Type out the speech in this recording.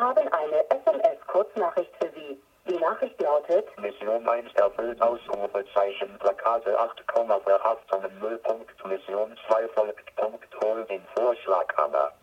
haben eine SMS-Kurznachricht für Sie. Die Nachricht lautet: Mission 1 erfüllt, Ausrufezeichen, Plakate 8, Verhaftungen 0. Mission 2 folgt, Hol den Vorschlaghammer.